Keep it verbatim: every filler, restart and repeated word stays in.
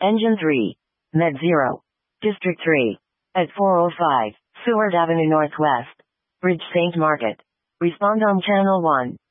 Engine three. Net zero. District three. At four oh five, Seward Avenue Northwest. Bridge Saint Margaret. Respond on channel one.